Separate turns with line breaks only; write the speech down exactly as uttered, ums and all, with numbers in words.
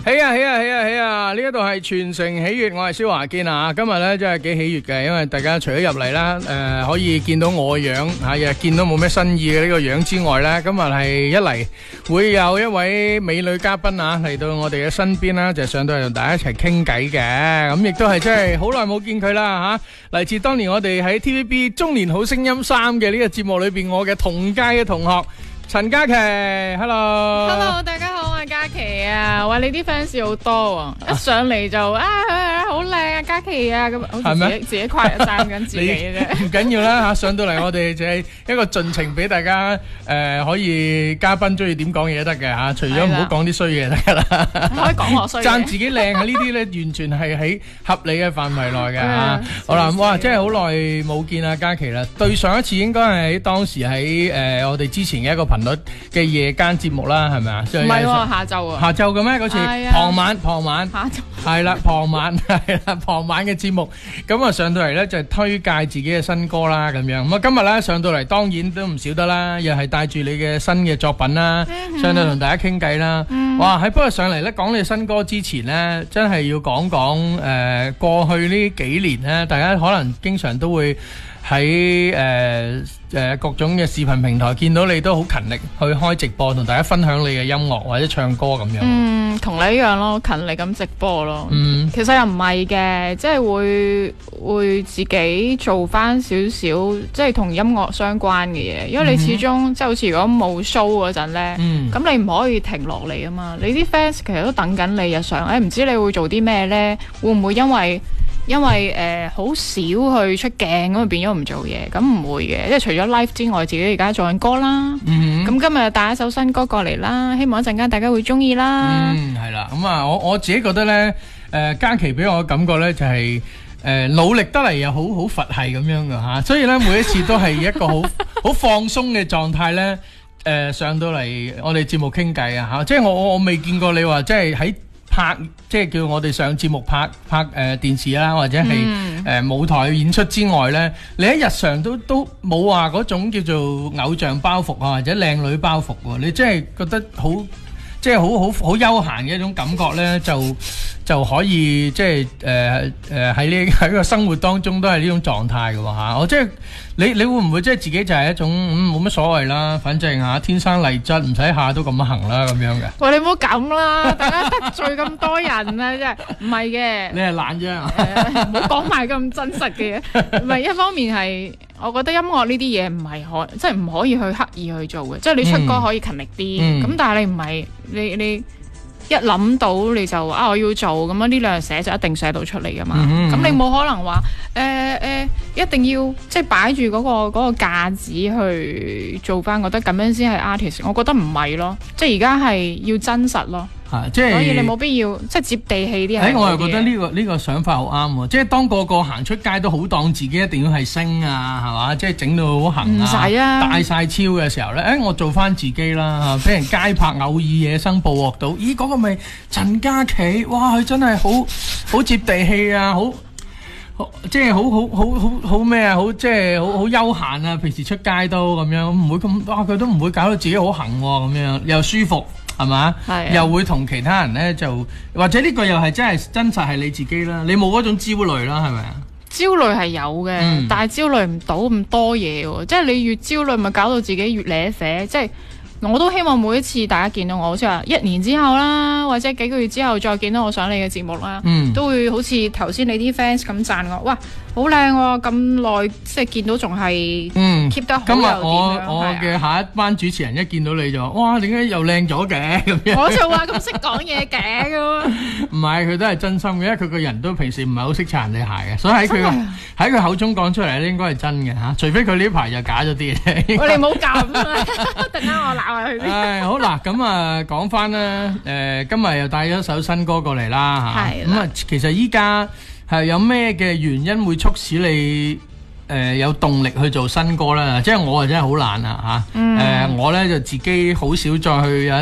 喜啊喜啊喜啊喜啊！呢一度係全城喜悅，我係蕭華堅啊！今日咧真係幾喜悅嘅，因為大家除咗入嚟啦，誒可以見到我嘅樣吓，又見到冇咩新意嘅呢個樣之外咧，今日係一嚟會有一位美女嘉賓啊嚟到我哋嘅身邊啦，就上到嚟同大家一齊傾偈嘅，咁亦都係真係好耐冇見佢啦吓，嚟自當年我哋喺 T V B 中年好聲音三嘅呢個節目裏邊，我嘅同屆嘅同學。陳嘉琪 ，hello，hello，
大家好，我係嘉琪啊！哇，你啲 fans 好多啊，一上嚟就啊好靚啊，嘉琪啊，咁好似自己自己誇讚緊自己嘅啫。
唔緊要啦吓，上到嚟我哋就係一個盡情俾大家誒，可以嘉賓中意點講嘢得嘅吓，除咗唔好講啲衰嘢得噶啦。
可以講我衰嘢。
讚自己靚啊！呢啲咧完全係喺合理嘅範圍內嘅吓。好啦，哇，真係好耐冇見啊，嘉琪啦。對上一次應該係喺當時喺誒我哋之前嘅一個頻率嘅夜間節目啦，係咪啊？
唔係喎，下晝啊。
下晝嘅咩？嗰次傍晚，傍晚。
下晝。
係啦，傍晚係啦，傍晚嘅節目。咁啊上到嚟咧就係推介自己嘅新歌啦，咁樣。咁啊今日咧上到嚟當然都唔少得啦，又係帶住你嘅新嘅作品啦，上到同大家傾偈啦。哇！喺不過上嚟咧講你新歌之前咧，真係要講講誒過去呢幾年咧，大家可能經常都會喺誒誒各種嘅視頻平台見到你都好勤力去開直播，同大家分享你嘅音樂或者唱歌咁樣。
嗯，同你一樣咯，勤力咁直播咯。
嗯，
其實又唔係嘅，即係會會自己做翻少少，即係同音樂相關嘅嘢。因為你始終、嗯、即係好似如果冇 show 嗰陣咧，咁、嗯、你唔可以停落嚟啊嘛。你啲 fans 其實都等緊你日常，誒唔知你會做啲咩咧？會唔會因為？因為誒好、呃、少去出鏡咁，變咗唔做嘢，咁唔會嘅，因為除咗 live 之外，自己而家做緊歌啦。咁、嗯、今日帶一首新歌過嚟啦，希望一陣間大家會中意啦。
嗯，係啦，咁啊，我我自己覺得咧，誒嘉琪俾我嘅感覺咧就係、是、誒、呃、努力得嚟又好好佛系咁樣噶吓，所以咧每一次都係一個好好放鬆嘅狀態咧，誒、呃、上到嚟我哋節目傾偈啊吓，即係我我我未見過你話即係喺。拍即係叫我哋上節目拍拍誒、呃、電視啦，或者係誒、嗯呃、舞台演出之外咧，你喺日常都都冇話嗰種叫做偶像包袱啊，或者靚女包袱喎，你真係覺得好即係好好好悠閒嘅一種感覺咧，就就可以即係誒誒喺呢喺個生活當中都係呢種狀態嘅喎嚇。我即係你你會唔會即係自己就係一種冇乜、嗯、所謂啦，反正嚇天生麗質，唔使下都咁樣行啦咁樣嘅。
喂，你唔好咁啦，大家得罪咁多人啊，真係唔係嘅。
你係懶啫，
唔好講埋咁真實嘅嘢。唔係一方面係，我覺得音樂呢啲嘢唔係可，即係唔可以去刻意去做嘅。即係你出歌可以勤力啲，咁、嗯、但係你唔係你你。一諗到你就啊我要做咁樣呢兩樣寫就一定寫到出嚟噶嘛，咁、嗯嗯、你冇可能話誒誒一定要即係擺住嗰個嗰、嗰個架子去做翻，覺得咁樣先係 artist， 我覺得唔係咯，即係而家係要真實咯。
啊、即係所以
你冇必要即係接地氣啲。誒、
欸，我又覺得呢、呢個呢、呢個想法好啱喎，即係當個個行出街都好當自己一定要係星啊，係嘛？即係整到好行啊，唔使啊，大晒超嘅時候咧，誒、欸，我做翻自己啦，俾人街拍偶爾野生捕獲到，咦，嗰、嗰個咪陳嘉琪？哇，佢真係好好接地氣啊，好好即係好好好好好咩啊，好即係好好悠閒啊，平時出街都咁樣，唔會咁哇，佢都唔會搞到自己好行咁樣，又舒服。係嘛？係又會同其他人咧，就或者呢個又係真係真實係你自己啦，你冇嗰種焦慮啦，係咪啊？
焦慮係有嘅、嗯，但係焦慮唔到咁多嘢喎，即係你越焦慮，咪搞到自己越瀨啡。即係我都希望每一次大家見到我，好似話一年之後啦，或者幾個月之後再見到我上你嘅節目啦、嗯，都會好似頭先你啲 fans 咁讚我，哇！好靚喎！咁耐即係見到仲係 keep 得好。今日
我我嘅下一班主持人一見到你就話：哇！點解又靚咗嘅咁樣？
我就話咁識講嘢嘅咁。
唔係，佢都係真心嘅，因為佢個人都平時唔係好識擦人哋鞋嘅，所以喺佢喺佢口中講出嚟咧，應該係真嘅嚇。除非佢呢排就假咗啲嘅。
我哋冇咁啊！突然間我鬧下佢先。唉，
好嗱，咁啊講翻啦，誒今日又帶咗首新歌過嚟啦嚇。係。咁啊，其實依家。係有咩嘅原因會促使你誒、呃、有動力去做新歌咧？即係我啊真係好懶啊嚇！誒、嗯呃、我咧就自己好少再去